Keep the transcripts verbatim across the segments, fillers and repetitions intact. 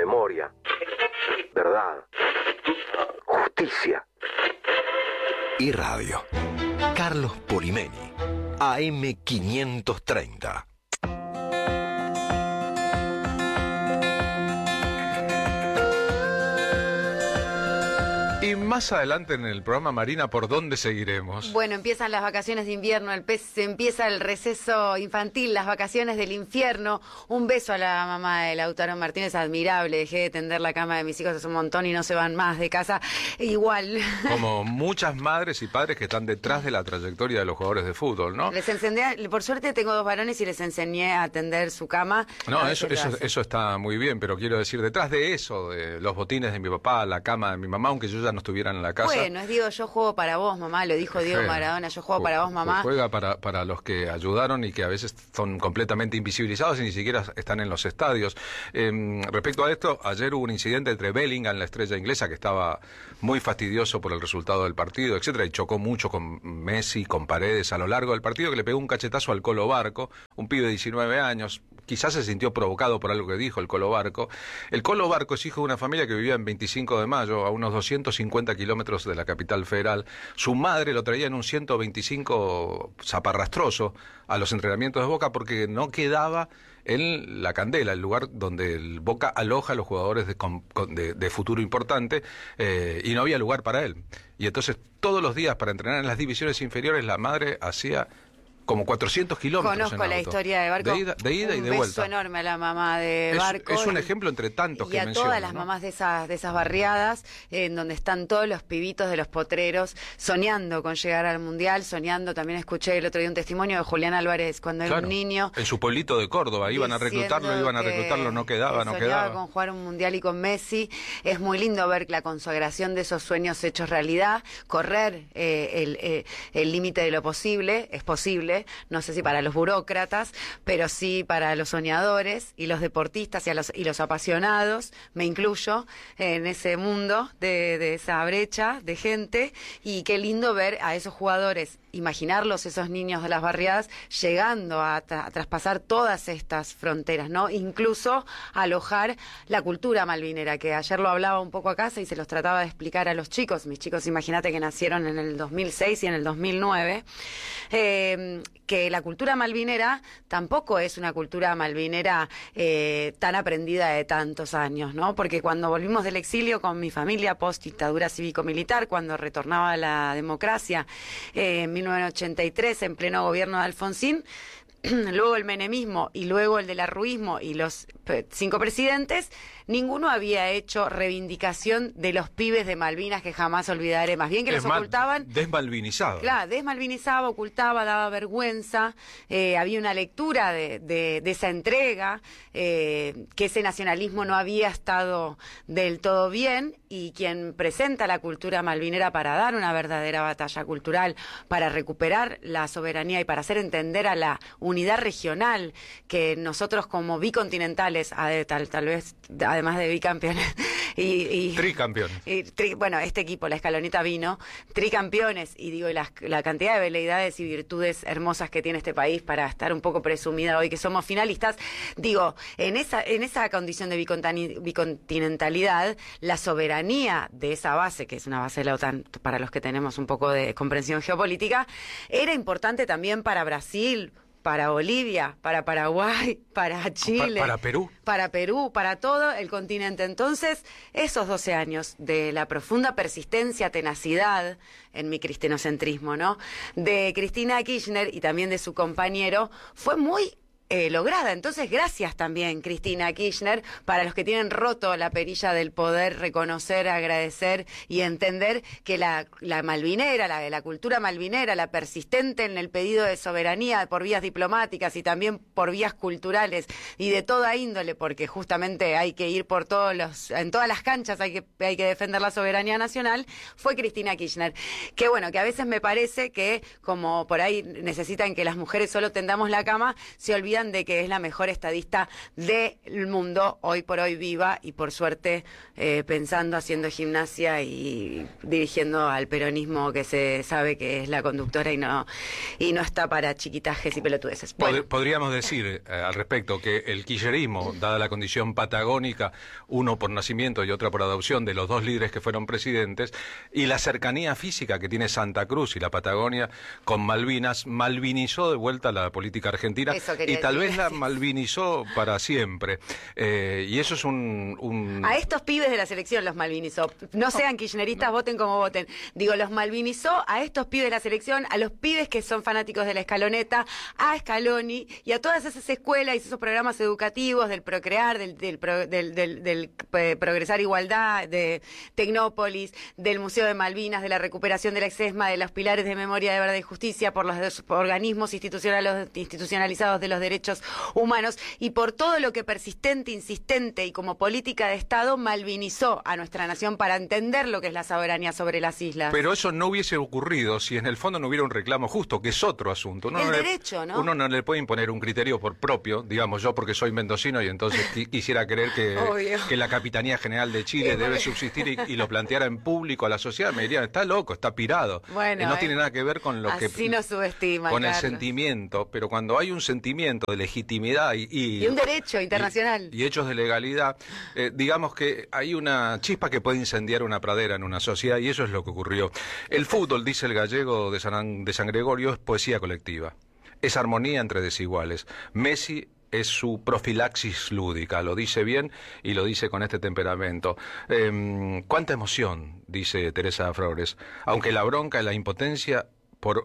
memoria, verdad, justicia. Y radio. Carlos Polimeni, A M quinientos treinta. Y más adelante en el programa, Marina, ¿por dónde seguiremos? Bueno, empiezan las vacaciones de invierno, el pez, empieza el receso infantil, las vacaciones del infierno. Un beso a la mamá de Lautaro Martínez, admirable. Dejé de tender la cama de mis hijos hace un montón y no se van más de casa. Igual. Como muchas madres y padres que están detrás de la trayectoria de los jugadores de fútbol, ¿no? Les enseñé, por suerte tengo dos varones y les enseñé a tender su cama. No, eso, eso, eso está muy bien, pero quiero decir, detrás de eso, de los botines de mi papá, la cama de mi mamá, aunque yo ya no estuvieran en la casa. Bueno, es Diego, yo juego para vos, mamá, lo dijo Diego Maradona, yo juego para vos, mamá. Juega para, para los que ayudaron y que a veces son completamente invisibilizados y ni siquiera están en los estadios. Eh, respecto a esto, ayer hubo un incidente entre Bellingham, la estrella inglesa, que estaba muy fastidioso por el resultado del partido, etcétera, y chocó mucho con Messi, con Paredes a lo largo del partido, que le pegó un cachetazo al Colo Barco, un pibe de diecinueve años, quizás se sintió provocado por algo que dijo el Colo Barco. El Colo Barco es hijo de una familia que vivía en veinticinco de mayo, a unos doscientos cincuenta kilómetros de la capital federal. Su madre lo traía en un ciento veinticinco zaparrastroso a los entrenamientos de Boca porque no quedaba en La Candela, el lugar donde el Boca aloja a los jugadores de, de, de futuro importante, eh, y no había lugar para él. Y entonces todos los días para entrenar en las divisiones inferiores la madre hacía como cuatrocientos kilómetros. Conozco la historia de Barco. De ida, de ida y de vuelta. Un beso enorme a la mamá de es, Barco. Es un ejemplo entre tantos que menciono. Y a menciono, todas las ¿no? mamás de esas, de esas barriadas, eh, en donde están todos los pibitos de los potreros, soñando con llegar al Mundial, soñando. También escuché el otro día un testimonio de Julián Álvarez cuando claro, era un niño. En su pueblito de Córdoba, iban a reclutarlo, iban a reclutarlo, no quedaba, no quedaba. Con jugar un Mundial y con Messi. Es muy lindo ver la consagración de esos sueños hechos realidad, correr eh, el el límite de lo posible, es posible, no sé si para para los burócratas, pero sí para los soñadores y los deportistas y, a los, y los apasionados, me incluyo en ese mundo de, de esa brecha de gente, y qué lindo ver a esos jugadores, imaginarlos, esos niños de las barriadas, llegando a, tra a traspasar todas estas fronteras, ¿no? Incluso alojar la cultura malvinera, que ayer lo hablaba un poco a casa y se los trataba de explicar a los chicos. Mis chicos, imagínate que nacieron en el dos mil seis y en el dos mil nueve, eh, que la cultura malvinera tampoco es una cultura malvinera eh, tan aprendida de tantos años, ¿no? Porque cuando volvimos del exilio con mi familia post dictadura cívico-militar, cuando retornaba la democracia eh, en mil novecientos ochenta y tres, en pleno gobierno de Alfonsín, luego el menemismo y luego el del arruismo y los cinco presidentes, ninguno había hecho reivindicación de los pibes de Malvinas, que jamás olvidaré, más bien que es los ocultaban. Desmalvinizado. Claro, desmalvinizaba, ocultaba, daba vergüenza, eh, había una lectura de, de, de esa entrega, eh, que ese nacionalismo no había estado del todo bien, y quien presenta la cultura malvinera para dar una verdadera batalla cultural, para recuperar la soberanía y para hacer entender a la unidad regional que nosotros como bicontinentales, tal, tal vez además de bicampeones y, y tricampeones y, tri, bueno, este equipo, la Escaloneta vino tricampeones, y digo, la, la cantidad de veleidades y virtudes hermosas que tiene este país para estar un poco presumida hoy que somos finalistas, digo, en esa, en esa condición de bicontinentalidad, la soberanía de esa base, que es una base de la OTAN para los que tenemos un poco de comprensión geopolítica, era importante también para Brasil, para Bolivia, para Paraguay, para Chile, para, para Perú, para Perú, para todo el continente. Entonces, esos doce años de la profunda persistencia, tenacidad en mi cristianocentrismo, ¿no?, de Cristina Kirchner y también de su compañero, fue muy Eh, lograda. Entonces, gracias también, Cristina Kirchner, para los que tienen roto la perilla del poder, reconocer, agradecer y entender que la, la malvinera, la, la cultura malvinera, la persistente en el pedido de soberanía por vías diplomáticas y también por vías culturales y de toda índole, porque justamente hay que ir por todos los, en todas las canchas hay que, hay que defender la soberanía nacional, fue Cristina Kirchner. Que bueno, que a veces me parece que, como por ahí necesitan que las mujeres solo tendamos la cama, se olvidan hablan de que es la mejor estadista del mundo, hoy por hoy viva, y por suerte eh, pensando, haciendo gimnasia y dirigiendo al peronismo, que se sabe que es la conductora y no, y no está para chiquitajes y pelotudeces. Bueno. Pod- podríamos decir eh, al respecto que el kirchnerismo, dada la condición patagónica, uno por nacimiento y otra por adopción de los dos líderes que fueron presidentes, y la cercanía física que tiene Santa Cruz y la Patagonia con Malvinas, malvinizó de vuelta la política argentina y tal decir. vez la malvinizó para siempre. Eh, y eso es un, un... A estos pibes de la selección los malvinizó. No sean kirchneristas, no. Voten como voten. Digo, los malvinizó a estos pibes de la selección, a los pibes que son fanáticos de la escaloneta, a Scaloni y a todas esas escuelas y esos programas educativos del Procrear, del, del, del, del, del, del eh, Progresar Igualdad, de Tecnópolis, del Museo de Malvinas, de la recuperación de la EXESMA, de los pilares de memoria, de verdad y justicia, por los de, por organismos institucionales, institucionalizados de los derechos humanos y por todo lo que persistente, insistente y como política de Estado malvinizó a nuestra nación para entender lo que es la soberanía sobre las islas. Pero eso no hubiese ocurrido si en el fondo no hubiera un reclamo justo, que es otro asunto. Uno el no derecho, le, ¿no? Uno no le puede imponer un criterio por propio, digamos yo porque soy mendocino y entonces qui- quisiera creer que, que la Capitanía General de Chile debe subsistir y, y lo planteara en público a la sociedad. Me dirían, está loco, está pirado. Bueno, eh, no eh, tiene nada que ver con lo así que... nos subestima, con Carlos. el sentimiento, pero cuando hay un sentimiento de legitimidad y... Y, y un derecho internacional. Y, y hechos de legalidad, eh, digamos que hay una chispa que puede incendiar una pradera en una sociedad y eso es lo que ocurrió. El fútbol, dice el gallego de San, de San Gregorio, es poesía colectiva. Es armonía entre desiguales. Messi es su profilaxis lúdica, lo dice bien y lo dice con este temperamento. Eh, cuánta emoción, dice Teresa Flores, aunque la bronca y la impotencia por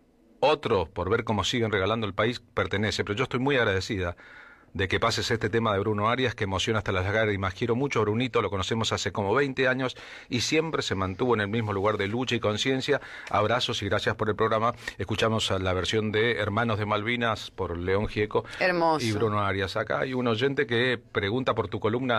otros, por ver cómo siguen regalando el país, pertenece, pero yo estoy muy agradecida de que pases este tema de Bruno Arias, que emociona hasta las lágrimas. Quiero mucho a Brunito, lo conocemos hace como veinte años y siempre se mantuvo en el mismo lugar de lucha y conciencia. Abrazos y gracias por el programa. Escuchamos a la versión de Hermanos de Malvinas por León Gieco. Hermoso. Y Bruno Arias. Acá hay un oyente que pregunta por tu columna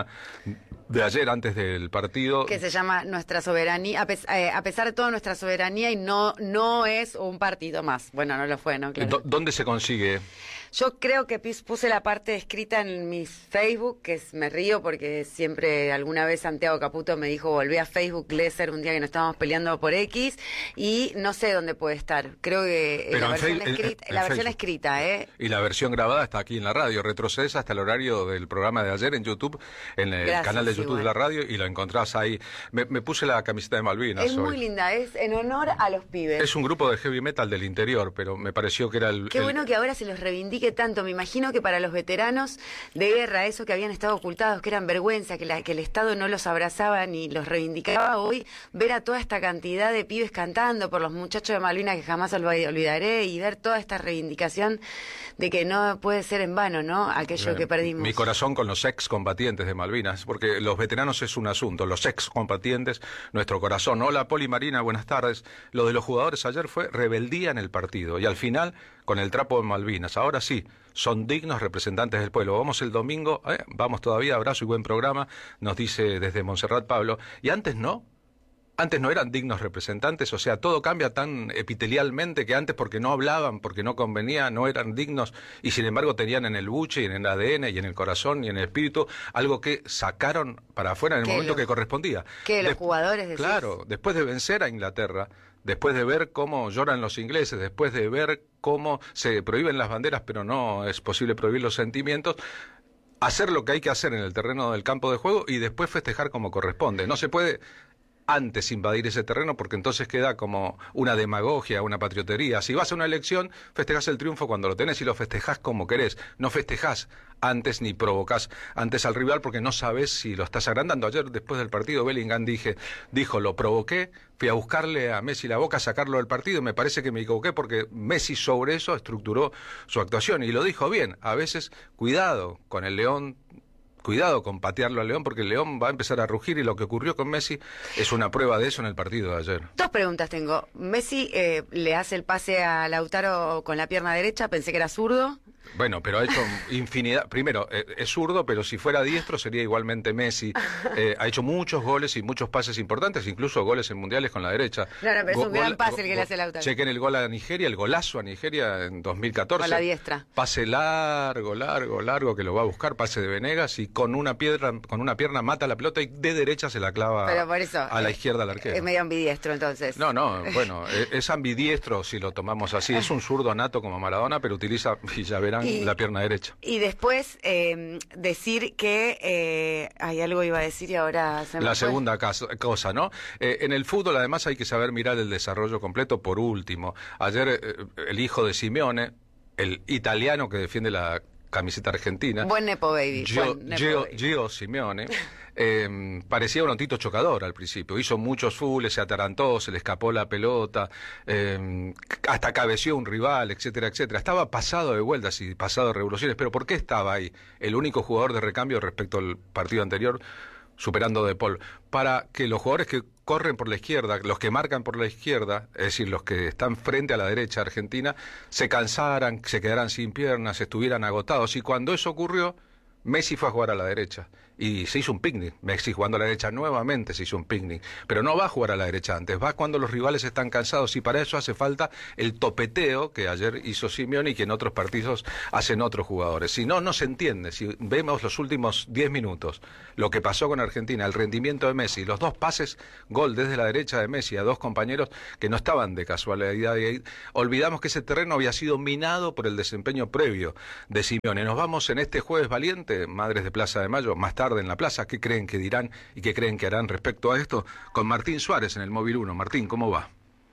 de ayer antes del partido. Que se llama Nuestra Soberanía, a, pes eh, a pesar de toda nuestra soberanía y no, no es un partido más. Bueno, no lo fue, ¿no? Claro. ¿Dónde se consigue? Yo creo que puse la parte escrita en mi Facebook, que es, me río porque siempre alguna vez Santiago Caputo me dijo, volví a Facebook Leser un día que nos estábamos peleando por X, y no sé dónde puede estar. Creo que Pero la en versión, fe- escrita, en- en la versión Facebook. escrita, ¿eh? Y la versión grabada está aquí en la radio. Retrocedes hasta el horario del programa de ayer en YouTube, en el Gracias, canal de YouTube igual. de la radio, y lo encontrás ahí. Me, me puse la camiseta de Malvinas Es hoy. muy linda, es en honor a los pibes. Es un grupo de heavy metal del interior, pero me pareció que era el... Qué el- bueno que ahora se los reivindique tanto. Me imagino que para los veteranos de guerra, eso que habían estado ocultados, que eran vergüenza, que, la, que el Estado no los abrazaba ni los reivindicaba, hoy ver a toda esta cantidad de pibes cantando por los muchachos de Malvinas que jamás olvi- olvidaré, y ver toda esta reivindicación de que no puede ser en vano, ¿no? Aquello Eh, que perdimos. Mi corazón con los excombatientes de Malvinas, porque los veteranos es un asunto, los excombatientes, nuestro corazón. Hola, Poli Marina, buenas tardes. Lo de los jugadores ayer fue rebeldía en el partido y al final con el trapo de Malvinas. Ahora sí, son dignos representantes del pueblo. Vamos el domingo, eh, vamos todavía, abrazo y buen programa, nos dice desde Montserrat Pablo. Y antes no. Antes no eran dignos representantes, o sea, todo cambia tan epitelialmente que antes porque no hablaban, porque no convenía, no eran dignos y sin embargo tenían en el buche y en el A D N y en el corazón y en el espíritu algo que sacaron para afuera en el ¿Qué, momento los- que correspondía. ¿Qué, los Des- jugadores decís? Claro, después de vencer a Inglaterra, después de ver cómo lloran los ingleses, después de ver cómo se prohíben las banderas pero no es posible prohibir los sentimientos, hacer lo que hay que hacer en el terreno del campo de juego y después festejar como corresponde. No se puede antes invadir ese terreno porque entonces queda como una demagogia, una patriotería. Si vas a una elección, festejás el triunfo cuando lo tenés y lo festejás como querés. No festejás antes ni provocás antes al rival porque no sabés si lo estás agrandando. Ayer, después del partido, Bellingham dije, dijo, lo provoqué, fui a buscarle a Messi la boca, a sacarlo del partido, y me parece que me equivoqué porque Messi sobre eso estructuró su actuación y lo dijo bien. A veces, cuidado con el León, cuidado con patearlo al León porque el León va a empezar a rugir y lo que ocurrió con Messi es una prueba de eso en el partido de ayer. Dos preguntas tengo. Messi eh, le hace el pase a Lautaro con la pierna derecha, pensé que era zurdo. Bueno, pero ha hecho infinidad. Primero, eh, es zurdo, pero si fuera diestro sería igualmente Messi. Eh, ha hecho muchos goles y muchos pases importantes, incluso goles en mundiales con la derecha. No, no, pero Go es un gran gol, pase el que go le hace Lautaro. Chequen el gol a Nigeria, el golazo a Nigeria en dos mil catorce. Con la diestra. Pase largo, largo, largo que lo va a buscar, pase de Venegas y con una piedra, con una pierna mata la pelota y de derecha se la clava Pero por eso, a la eh, izquierda al arquero. Es medio ambidiestro entonces. No, no, bueno, es, es ambidiestro si lo tomamos así. Es un zurdo nato como Maradona, pero utiliza, y ya verán, Y- la pierna derecha. Y después eh, decir que eh, hay algo iba a decir y ahora se me La fue. segunda caso- cosa, ¿no? Eh, en el fútbol, además, hay que saber mirar el desarrollo completo. Por último, ayer eh, el hijo de Simeone, el italiano que defiende la camiseta argentina, Buen Nepo Baby. Gio, buen Nepo Gio- Baby. Gio Simeone, eh, parecía un Tito chocador al principio. Hizo muchos fules, se atarantó, se le escapó la pelota, eh, hasta cabeció un rival, etcétera, etcétera. Estaba pasado de vueltas y pasado de revoluciones. Pero ¿por qué estaba ahí? El único jugador de recambio respecto al partido anterior, superando De Paul, para que los jugadores que corren por la izquierda, los que marcan por la izquierda, es decir, los que están frente a la derecha argentina, se cansaran, se quedaran sin piernas, estuvieran agotados. Y cuando eso ocurrió, Messi fue a jugar a la derecha y se hizo un picnic. Messi jugando a la derecha nuevamente se hizo un picnic, pero no va a jugar a la derecha antes, va cuando los rivales están cansados, y para eso hace falta el topeteo que ayer hizo Simeone y que en otros partidos hacen otros jugadores. Si no, no se entiende. Si vemos los últimos diez minutos, lo que pasó con Argentina, el rendimiento de Messi, los dos pases, gol desde la derecha de Messi a dos compañeros que no estaban de casualidad, y olvidamos que ese terreno había sido minado por el desempeño previo de Simeone. Nos vamos en este jueves valiente, Madres de Plaza de Mayo, más tarde en la plaza. ¿Qué creen que dirán y qué creen que harán respecto a esto? Con Martín Suárez en el Móvil uno. Martín, ¿cómo va?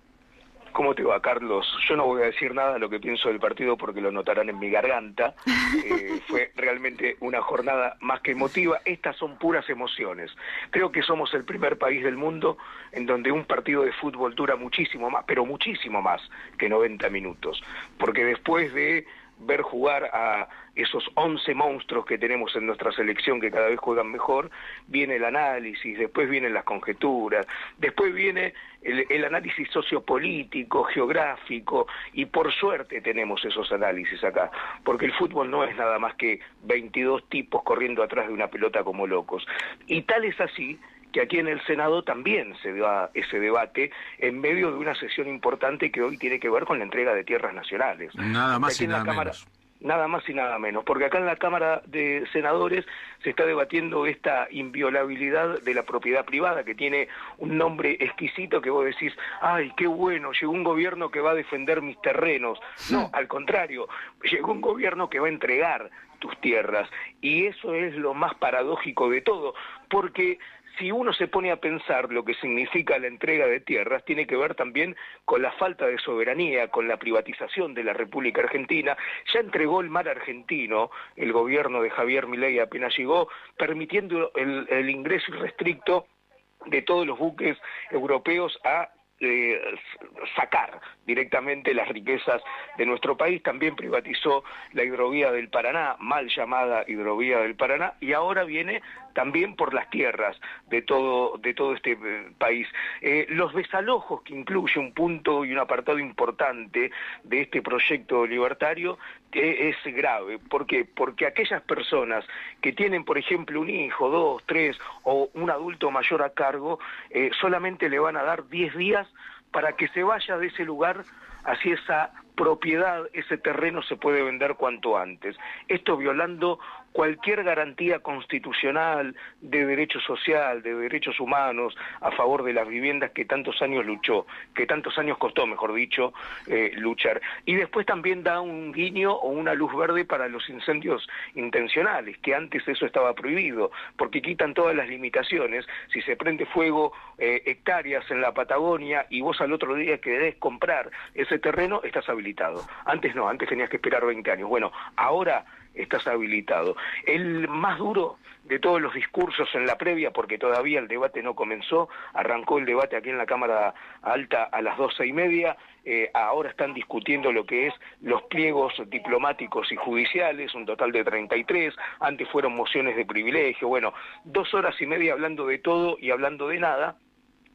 ¿Cómo te va, Carlos? Yo no voy a decir nada de lo que pienso del partido porque lo notarán en mi garganta. Eh, fue realmente una jornada más que emotiva. Estas son puras emociones. Creo que somos el primer país del mundo en donde un partido de fútbol dura muchísimo más, pero muchísimo más que noventa minutos. Porque después de ver jugar a esos once monstruos que tenemos en nuestra selección que cada vez juegan mejor, viene el análisis, después vienen las conjeturas, después viene el, el análisis sociopolítico, geográfico, y por suerte tenemos esos análisis acá, porque el fútbol no es nada más que veintidós tipos corriendo atrás de una pelota como locos. Y tal es así que aquí en el Senado también se da ese debate en medio de una sesión importante que hoy tiene que ver con la entrega de tierras nacionales. Nada más Aquí y en la nada Cámara- menos. Nada más y nada menos, porque acá en la Cámara de Senadores se está debatiendo esta inviolabilidad de la propiedad privada, que tiene un nombre exquisito que vos decís, ay, qué bueno, llegó un gobierno que va a defender mis terrenos. No, al contrario, llegó un gobierno que va a entregar tus tierras, y eso es lo más paradójico de todo, porque si uno se pone a pensar lo que significa la entrega de tierras, tiene que ver también con la falta de soberanía, con la privatización de la República Argentina. Ya entregó el mar argentino, el gobierno de Javier Milei apenas llegó, permitiendo el, el ingreso irrestricto de todos los buques europeos a eh, sacar directamente las riquezas de nuestro país. También privatizó la hidrovía del Paraná, mal llamada hidrovía del Paraná, y ahora viene también por las tierras de todo de todo este eh, país. Eh, los desalojos, que incluye un punto y un apartado importante de este proyecto libertario, eh, es grave. ¿Por qué? Porque aquellas personas que tienen, por ejemplo, un hijo, dos, tres o un adulto mayor a cargo, eh, solamente le van a dar diez días para que se vaya de ese lugar, así esa propiedad, ese terreno se puede vender cuanto antes. Esto violando cualquier garantía constitucional de derecho social, de derechos humanos, a favor de las viviendas que tantos años luchó, que tantos años costó, mejor dicho, eh, luchar. Y después también da un guiño o una luz verde para los incendios intencionales, que antes eso estaba prohibido, porque quitan todas las limitaciones. Si se prende fuego eh, hectáreas en la Patagonia y vos al otro día querés comprar ese terreno, estás habilitado. Antes no, antes tenías que esperar veinte años. Bueno, ahora estás habilitado. El más duro de todos los discursos en la previa, porque todavía el debate no comenzó, arrancó el debate aquí en la Cámara Alta a las doce y media, eh, ahora están discutiendo lo que es los pliegos diplomáticos y judiciales, un total de treinta y tres, antes fueron mociones de privilegio, bueno, dos horas y media hablando de todo y hablando de nada,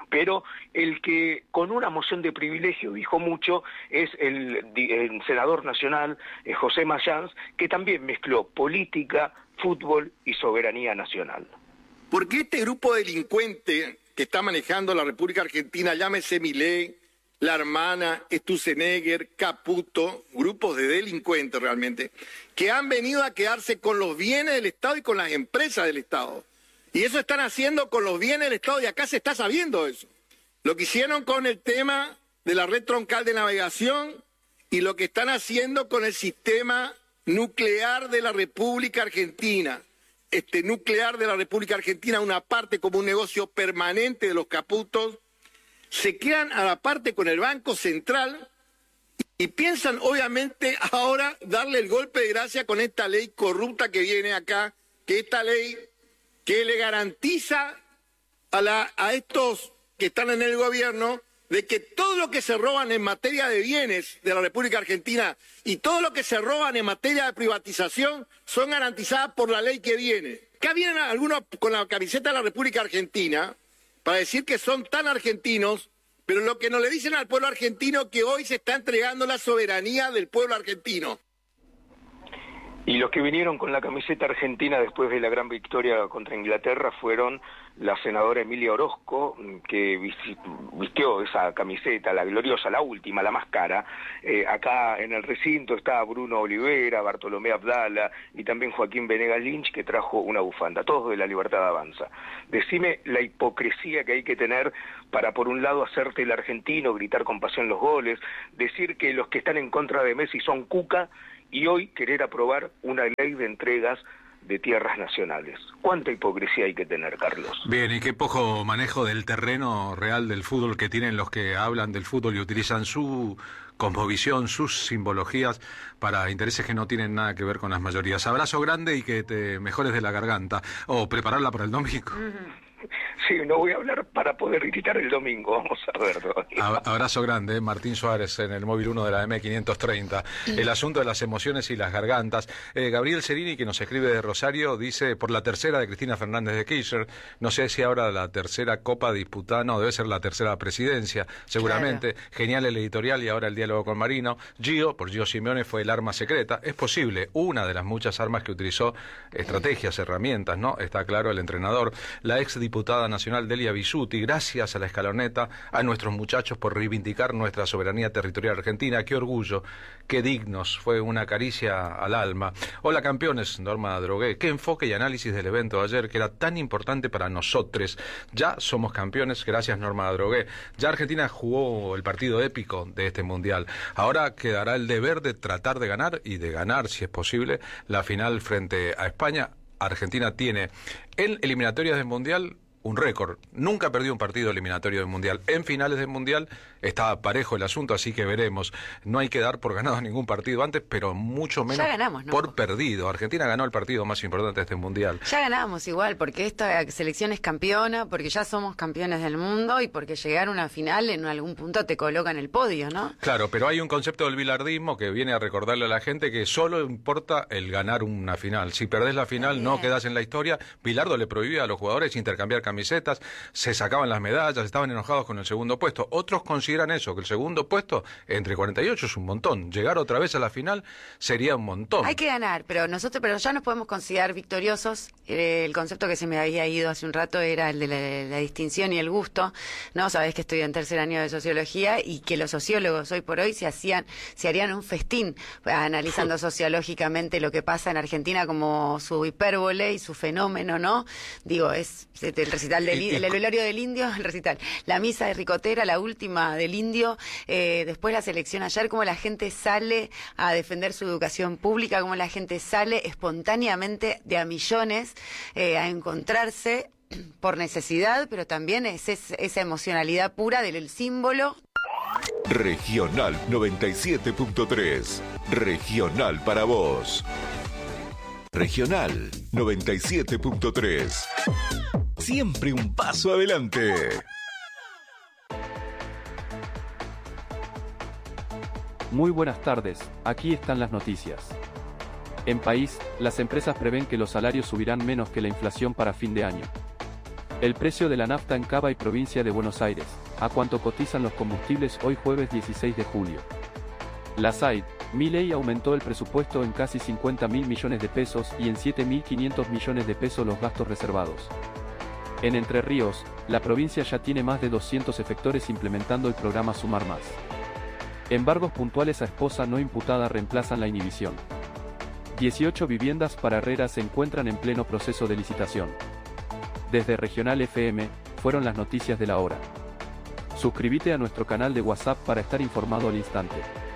pero el que con una moción de privilegio dijo mucho es el, el senador nacional eh, José Mayans, que también mezcló política, fútbol y soberanía nacional. Porque este grupo delincuente que está manejando la República Argentina, llámese Milei, La Hermana, Sturzenegger, Caputo, grupos de delincuentes realmente, que han venido a quedarse con los bienes del Estado y con las empresas del Estado. Y eso están haciendo con los bienes del Estado y acá se está sabiendo eso. Lo que hicieron con el tema de la red troncal de navegación y lo que están haciendo con el sistema nuclear de la República Argentina. Este nuclear de la República Argentina, una parte como un negocio permanente de los Caputos, se quedan a la parte con el Banco Central y piensan obviamente ahora darle el golpe de gracia con esta ley corrupta que viene acá, que esta ley que le garantiza a, la, a estos que están en el gobierno de que todo lo que se roban en materia de bienes de la República Argentina y todo lo que se roban en materia de privatización son garantizadas por la ley que viene. Acá vienen algunos con la camiseta de la República Argentina para decir que son tan argentinos, pero lo que no le dicen al pueblo argentino que hoy se está entregando la soberanía del pueblo argentino. Y los que vinieron con la camiseta argentina después de la gran victoria contra Inglaterra fueron la senadora Emilia Orozco, que vistió esa camiseta, la gloriosa, la última, la más cara. Eh, acá en el recinto está Bruno Olivera, Bartolomé Abdala y también Joaquín Venegas Lynch, que trajo una bufanda, todos de La Libertad Avanza. Decime la hipocresía que hay que tener para, por un lado, hacerte el argentino, gritar con pasión los goles, decir que los que están en contra de Messi son cuca, y hoy querer aprobar una ley de entregas de tierras nacionales. ¿Cuánta hipocresía hay que tener, Carlos? Bien, y qué poco manejo del terreno real del fútbol que tienen los que hablan del fútbol y utilizan su cosmovisión, sus simbologías para intereses que no tienen nada que ver con las mayorías. Abrazo grande y que te mejores de la garganta. O prepararla para el domingo. Uh-huh. Sí, no voy a hablar para poder gritar el domingo, vamos a ver. Abrazo grande, eh, Martín Suárez en el móvil uno de la M quinientos treinta. El asunto de las emociones y las gargantas. Eh, Gabriel Cerini, que nos escribe de Rosario, dice, por la tercera de Cristina Fernández de Kirchner, no sé si ahora la tercera Copa disputada, no, debe ser la tercera presidencia, seguramente. Claro. Genial el editorial y ahora el diálogo con Marino. Gio, por Gio Simeone, fue el arma secreta. Es posible, una de las muchas armas que utilizó, estrategias, herramientas, ¿no? Está claro el entrenador. La ex diputada nacional Delia Bisuti, gracias a la escaloneta, a nuestros muchachos por reivindicar nuestra soberanía territorial argentina. Qué orgullo, qué dignos, fue una caricia al alma. Hola campeones, Norma Drogué, qué enfoque y análisis del evento de ayer que era tan importante para nosotros. Ya somos campeones, gracias Norma Drogué. Ya Argentina jugó el partido épico de este mundial. Ahora quedará el deber de tratar de ganar y de ganar, si es posible, la final frente a España. Argentina tiene en eliminatorias del mundial un récord. Nunca perdió un partido eliminatorio del Mundial. En finales del Mundial estaba parejo el asunto, así que veremos. No hay que dar por ganado ningún partido antes, pero mucho menos ganamos, ¿no? por perdido. Argentina ganó el partido más importante de este Mundial. Ya ganamos igual, porque esta selección es campeona, porque ya somos campeones del mundo y porque llegar a una final en algún punto te coloca en el podio, ¿no? Claro, pero hay un concepto del bilardismo que viene a recordarle a la gente que solo importa el ganar una final. Si perdés la final, Bien. no quedás en la historia. Bilardo le prohibía a los jugadores intercambiar camisetas, se sacaban las medallas, estaban enojados con el segundo puesto. Otros consideran eso, que el segundo puesto entre cuarenta y ocho es un montón. Llegar otra vez a la final sería un montón. Hay que ganar, pero nosotros pero ya nos podemos considerar victoriosos. Eh, el concepto que se me había ido hace un rato era el de la, la distinción y el gusto. No, sabés que estoy en tercer año de sociología y que los sociólogos hoy por hoy se hacían, se harían un festín analizando sociológicamente lo que pasa en Argentina como su hipérbole y su fenómeno, ¿no? Digo, es el recital del el, el velorio del indio, el recital, la misa de Ricotera, la última del indio, eh, después la selección ayer, cómo la gente sale a defender su educación pública, cómo la gente sale espontáneamente de a millones eh, a encontrarse por necesidad, pero también es, es esa emocionalidad pura del símbolo. Regional noventa y siete punto tres, regional para vos. Regional noventa y siete punto tres. Siempre un paso adelante. Muy buenas tardes, aquí están las noticias. En país, las empresas prevén que los salarios subirán menos que la inflación para fin de año. El precio de la nafta en Cava y provincia de Buenos Aires. ¿A cuánto cotizan los combustibles hoy jueves dieciséis de julio? La S A I D. Milei aumentó el presupuesto en casi cincuenta mil millones de pesos y en siete mil quinientos millones de pesos los gastos reservados. En Entre Ríos, la provincia ya tiene más de doscientos efectores implementando el programa Sumar Más. Embargos puntuales a esposa no imputada reemplazan la inhibición. dieciocho viviendas para Herrera se encuentran en pleno proceso de licitación. Desde Regional F M, fueron las noticias de la hora. Suscríbete a nuestro canal de WhatsApp para estar informado al instante.